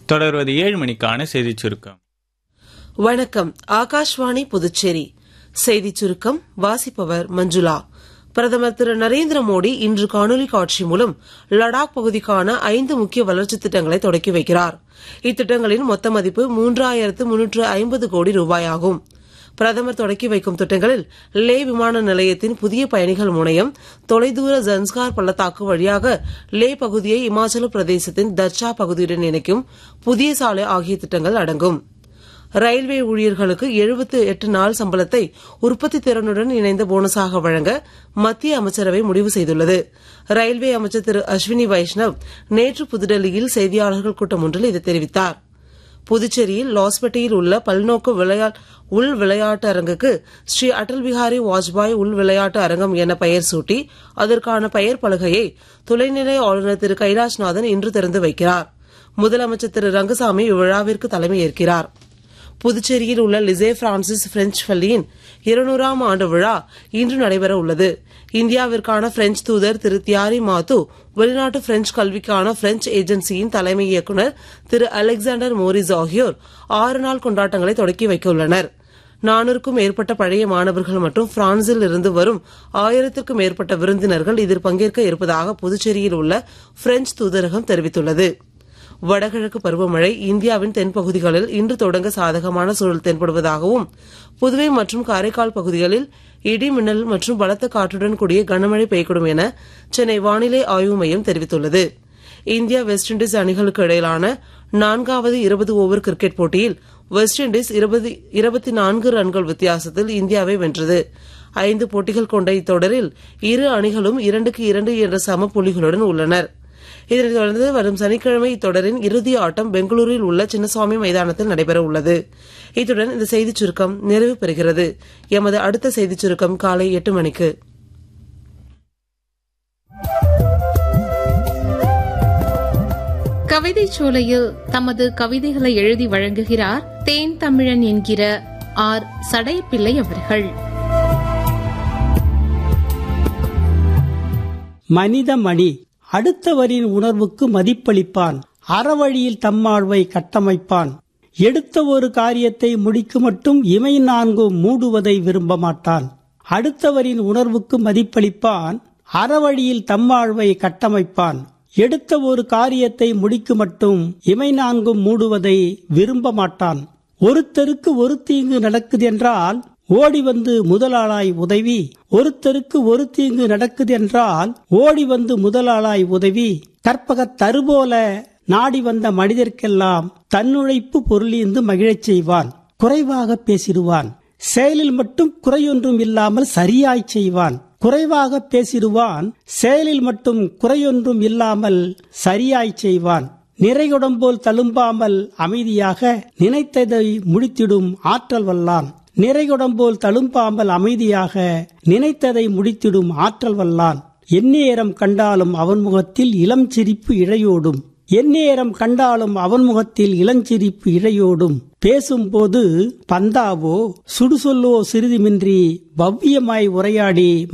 தொடர்வது 7 மணிக்கான செய்திச் சுருக்கம். வணக்கம். ஆகாஷ்வாணி புதுச்சேரி செய்திச் சுருக்கம் வாசிப்பவர் மஞ்சுளா. பிரதமர் திரு நரேந்திர மோடி இன்று காணொலி காட்சி மூலம் லடாக் பகுதிக்கான 5 முக்கிய வளர்ச்சித் திட்டங்களை தொடக்கி வைக்கிறார். இத்திட்டங்களின் மொத்த மதிப்பு 3350 கோடி ரூபாய் ஆகும். பிரதமர் தொடக்கி வைக்கும் திட்டங்களில் லே விமான நிலையத்தின் புதிய பயணிகள் முனையம், தொலைதூர ஜன்ஸ்கார் பள்ளத்தாக்கு வழியாக லே பகுதியை இமாச்சல பிரதேசத்தின் தர்ச்சா பகுதியுடன் இணைக்கும் புதிய சாலை ஆகிய திட்டங்கள் அடங்கும். ரயில்வே ஊழியர்களுக்கு 78 நாள் சம்பளத்தை உற்பத்தி திறனுடன் இணைந்த போனஸாக வழங்க மத்திய அமைச்சரவை முடிவு செய்துள்ளது. ரயில்வே அமைச்சர் திரு அஸ்வினி வைஷ்ணவ் நேற்று புதுடெல்லியில் செய்தியாளர்கள் கூட்டம் ஒன்றில் இதை தெரிவித்தார். புதுச்சேரியில் லாஸ்பேட்டையில் உள்ள பல்நோக்கு உள் விளையாட்டு அரங்குக்கு ஸ்ரீ அடல் பிஹாரி வாஜ்பாய் உள் விளையாட்டு அரங்கம் என பெயர் சூட்டி அதற்கான பெயர் பலகையை துணைநிலை ஆளுநர் திரு கைலாஷ்நாதன் இன்று திறந்து வைக்கிறார். முதலமைச்சர் திரு ரங்கசாமி இவ்விழாவிற்கு தலைமையேற்கிறார். புதுச்சேரியில் உள்ள லிசே பிரான்சிஸ் பிரெஞ்சு பள்ளியின் 200ஆம் ஆண்டு விழா இன்று நடைபெற உள்ளது. இந்தியாவிற்கான பிரெஞ்சு தூதர் திரு தியாரி மாத்து, வெளிநாட்டு பிரெஞ்சு கல்விக்கான பிரெஞ்சு ஏஜென்சியின் தலைமை இயக்குநர் திரு அலெக்சாண்டர் மோரிஸ் ஆகியோர் 6 நாள் கொண்டாட்டங்களை தொடக்கி வைக்க உள்ளனர். 400க்கும் மேற்பட்ட பழைய மாணவர்கள் மற்றும் பிரான்சில் இருந்து வரும் 1000க்கும் மேற்பட்ட விருந்தினர்கள் இதில் பங்கேற்க இருப்பதாக புதுச்சேரியில் உள்ள பிரெஞ்சு தூதரகம் தெரிவித்துள்ளது. வடகிழக்கு பருவமழை இந்தியாவின் தென்பகுதிகளில் இன்று தொடங்க சாதகமான சூழல் தென்படுவதாகவும், புதுவை மற்றும் காரைக்கால் பகுதிகளில் இடி மின்னல் மற்றும் பலத்த காற்றுடன் கூடிய கனமழை பெய்யக்கூடும் என சென்னை வானிலை ஆய்வு மையம் தெரிவித்துள்ளது. இந்தியா வெஸ்ட் இண்டீஸ் அணிகளுக்கு இடையிலான 4வது 20 ஓவர் கிரிக்கெட் போட்டியில் வெஸ்ட் இண்டீஸ் 24 ரன்கள் வித்தியாசத்தில் இந்தியாவை வென்றது. 5 போட்டிகள் கொண்ட இத்தொடரில் இரு அணிகளும் 2-2 என்ற சம புள்ளிகளுடன் உள்ளனர். இதனைத் தொடர்ந்து வரும் சனிக்கிழமை இத்தொடரின் இறுதி ஆட்டம் பெங்களூரில் உள்ள சின்னசுவாமி மைதானத்தில் நடைபெற உள்ளது. இத்துடன் இந்த செய்திச் சுருக்கம் நிறைவு பெறுகிறது. எமது அடுத்த செய்திச் சுருக்கம் காலை 8 மணிக்கு. கவிதை சோலையில் தமது கவிதைகளை எழுதி வழங்குகிறார் தேன் தமிழன் என்கிற ஆர் சடையப்பிள்ளை அவர்கள். மனிதமணி அடுத்தவரின் உணர்வுக்கு மதிப்பளிப்பான், அறவழியில் தம்மாழ்வை கட்டமைப்பான், எடுத்த ஒரு காரியத்தை முடிக்கு மட்டும் இமை 4 மூடுவதை விரும்ப மாட்டான். அடுத்தவரின் உணர்வுக்கு மதிப்பளிப்பான், அறவழியில் தம்மாழ்வை கட்டமைப்பான், எடுத்த ஒரு காரியத்தை முடிக்கு மட்டும் இமை 4 மூடுவதை விரும்ப மாட்டான். ஒருத்தருக்கு ஒரு தீங்கு நடக்குதென்றால் ஓடி வந்து முதலாளாய் உதவி, ஒருத்தருக்கு ஒரு தீங்கு நடக்குதென்றால் ஓடி வந்து முதலாளாய் உதவி, கற்பகத் தருபோல நாடி வந்த மனிதர்க்கெல்லாம் தன்னுழைப்பு பொருளீந்து மகிழச் செய்வான். குறைவாக பேசிடுவான், செயலில் மட்டும் குறையொன்றும் இல்லாமல் சரியாய் செய்வான். குறைவாக பேசிடுவான், செயலில் மட்டும் குறையொன்றும் இல்லாமல் சரியாய் செய்வான். நிறைகுடம்போல் தழும்பாமல் அமைதியாக நினைத்ததை முடித்திடும் ஆற்றல் வல்லான். நிறைகுடம்போல் தழும்பாமல் அமைதியாக நினைத்ததை முடித்திடும் ஆற்றல் வல்லான். எந்நேரம் கண்டாலும் அவன் முகத்தில் இளம் சிரிப்பு இழையோடும், எந்நேரம் கண்டாலும் அவன் முகத்தில் இளஞ்சிரிப்பு இழையோடும். பேசும்போது பந்தாவோ சுடுசொல்லோ சிறிதுமின்றி பவ்யமாய் உரையாடி